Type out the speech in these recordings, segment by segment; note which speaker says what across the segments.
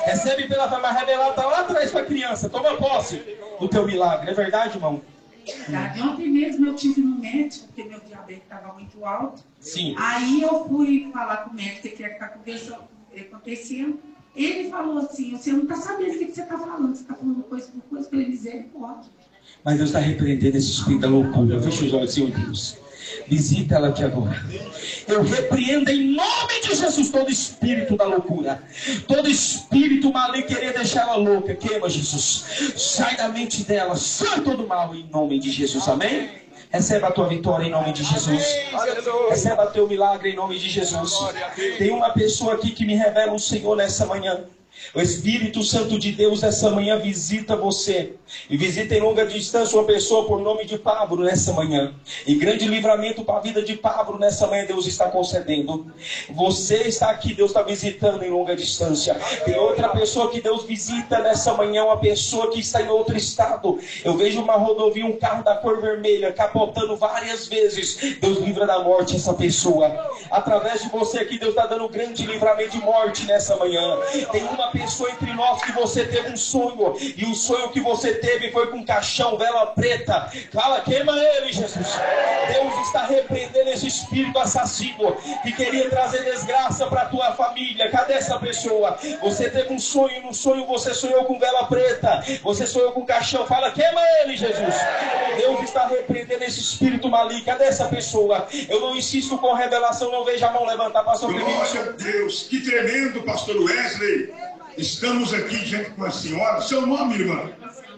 Speaker 1: Recebe pela fé, mas revelado está lá atrás para a criança. Toma posse do teu milagre. É verdade, irmão?
Speaker 2: Verdade. Ontem mesmo eu tive no médico, porque meu diabetes estava muito alto.
Speaker 1: Sim.
Speaker 2: Aí eu fui falar com o médico o que está acontecendo. Ele falou assim, você não está sabendo o que você está falando. Você está falando coisa por coisa, pela misericórdia.
Speaker 1: Mas Deus está repreendendo esse espírito da loucura. Fecha os olhos, Senhor Deus. Visita ela aqui agora. Eu repreendo em nome de Jesus todo espírito da loucura. Todo espírito maligno querer deixar ela louca. Queima, Jesus. Sai da mente dela. Sai todo mal em nome de Jesus. Amém? Receba a tua vitória em nome de Jesus. Receba o teu milagre em nome de Jesus. Tem uma pessoa aqui que me revela o Senhor nessa manhã. O Espírito Santo de Deus essa manhã visita você. E visita em longa distância uma pessoa por nome de Pablo nessa manhã. E grande livramento para a vida de Pablo nessa manhã Deus está concedendo. Você está aqui, Deus está visitando em longa distância. Tem outra pessoa que Deus visita nessa manhã, uma pessoa que está em outro estado. Eu vejo uma rodovia, um carro da cor vermelha, capotando várias vezes. Deus livra da morte essa pessoa. Através de você aqui, Deus está dando grande livramento de morte nessa manhã. Tem uma pessoa entre nós que você teve um sonho, e o sonho que você teve foi com caixão, vela preta. Fala, queima ele, Jesus. Deus está repreendendo esse espírito assassino que queria trazer desgraça para a tua família. Cadê essa pessoa? Você teve um sonho, e no sonho você sonhou com vela preta, você sonhou com caixão. Fala, queima ele, Jesus. Deus está repreendendo esse espírito maligno. Cadê essa pessoa? Eu não insisto com revelação, não vejo a mão levantar, pastor.
Speaker 3: Glória a Deus, que tremendo, pastor Wesley. Estamos aqui diante com a senhora. Seu nome, irmã?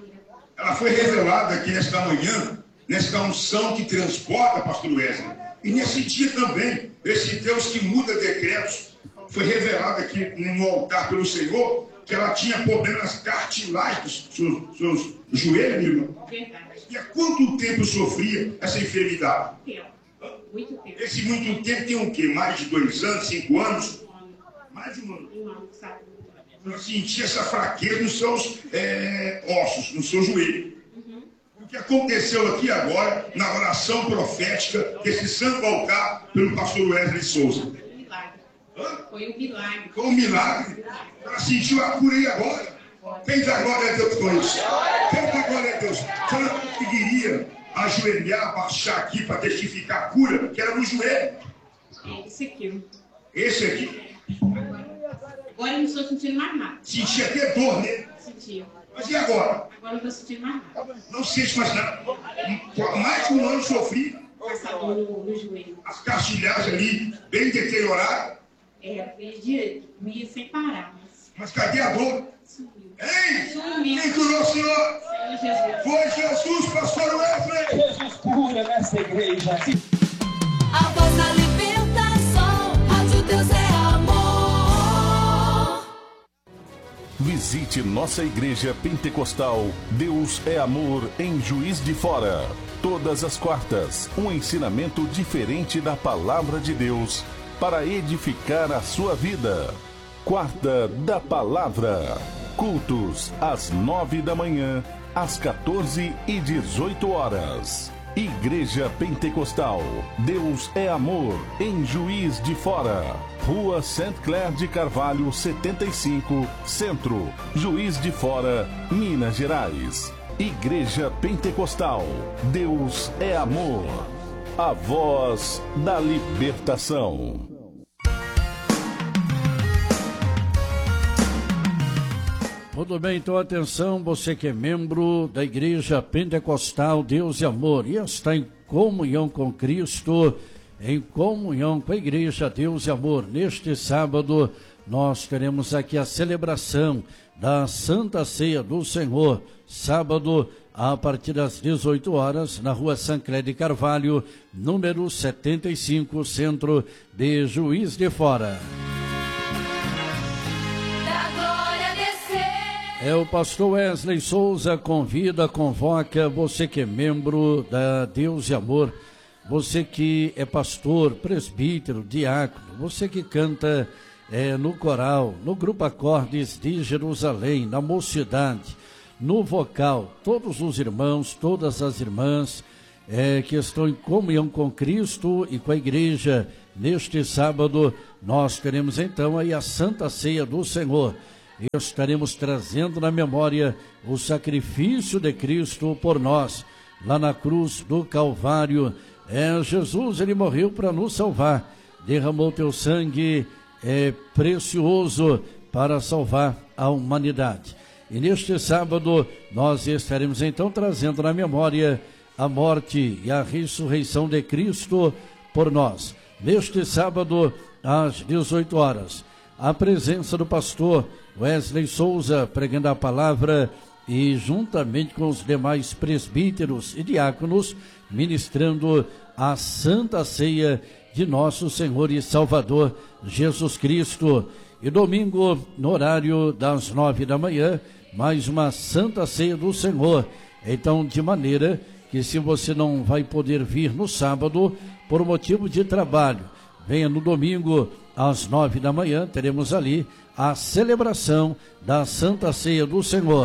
Speaker 3: Ela foi revelada aqui nesta manhã, nesta unção que transporta, pastor Wesley. E nesse dia também, esse Deus que muda decretos, foi revelado aqui no altar pelo Senhor, que ela tinha problemas cartilagem dos seus joelhos, irmã. E há quanto tempo sofria essa enfermidade?
Speaker 2: Muito tempo.
Speaker 3: Esse muito tempo tem o quê? Mais de 2 anos, 5 anos? Mais de um ano. Eu senti essa fraqueza nos seus ossos, no seu joelho. O que aconteceu aqui agora, na oração profética desse santo altar pelo pastor Wesley Souza?
Speaker 2: Foi um milagre.
Speaker 3: Foi um milagre. Ela sentiu a cura aí agora. Quem dá glória a Deus com isso? Quem dá glória a Deus? Se ela conseguiria ajoelhar, baixar aqui para testificar a cura, que era no joelho.
Speaker 2: Esse aqui.
Speaker 3: Esse aqui.
Speaker 2: Agora eu não estou sentindo mais nada.
Speaker 3: Sentia até dor, né?
Speaker 2: Sentia.
Speaker 3: Mas e agora?
Speaker 2: Agora eu não estou sentindo mais nada.
Speaker 3: Não sente mais nada. Mais de um ano sofri.
Speaker 2: Essa dor no joelho.
Speaker 3: As cartilhagens ali, bem deterioradas.
Speaker 2: Doía sem parar.
Speaker 3: Mas cadê a dor?
Speaker 2: Sumiu.
Speaker 3: Ei!
Speaker 2: Sumiu.
Speaker 3: Quem curou o Senhor?
Speaker 2: Senhor Jesus.
Speaker 3: Foi Jesus, pastor Wesley.
Speaker 1: Jesus cura nessa igreja.
Speaker 4: A voz da libertação, Rádio Deus é amor.
Speaker 5: Visite nossa igreja pentecostal Deus é Amor em Juiz de Fora. Todas as quartas, um ensinamento diferente da palavra de Deus para edificar a sua vida. Quarta da Palavra. Cultos às 9 da manhã, às 14 e 18 horas. Igreja Pentecostal Deus é Amor em Juiz de Fora. Rua Saint Clair de Carvalho 75, Centro, Juiz de Fora, Minas Gerais. Igreja Pentecostal Deus é Amor. A voz da libertação.
Speaker 6: Muito bem, então atenção, você que é membro da Igreja Pentecostal Deus e Amor e está em comunhão com Cristo, em comunhão com a Igreja Deus e Amor. Neste sábado nós teremos aqui a celebração da Santa Ceia do Senhor, sábado a partir das 18 horas, na Rua Saint Clair de Carvalho, número 75, Centro de Juiz de Fora. O pastor Wesley Souza convoca você que é membro da Deus e Amor, você que é pastor, presbítero, diácono, você que canta no coral, no grupo Acordes de Jerusalém, na mocidade, no vocal, todos os irmãos, todas as irmãs que estão em comunhão com Cristo e com a igreja, neste sábado nós teremos então aí a Santa Ceia do Senhor. estaremos trazendo na memória o sacrifício de Cristo por nós, lá na cruz do Calvário. Jesus, ele morreu para nos salvar, derramou teu sangue precioso para salvar a humanidade. E neste sábado nós estaremos então trazendo na memória a morte e a ressurreição de Cristo por nós. Neste sábado, às 18 horas, a presença do pastor Wesley Souza pregando a palavra e juntamente com os demais presbíteros e diáconos ministrando a Santa Ceia de nosso Senhor e Salvador Jesus Cristo. E domingo, no horário das 9 da manhã, mais uma Santa Ceia do Senhor. Então, de maneira que se você não vai poder vir no sábado por motivo de trabalho, venha no domingo às 9 da manhã, teremos ali a celebração da Santa Ceia do Senhor.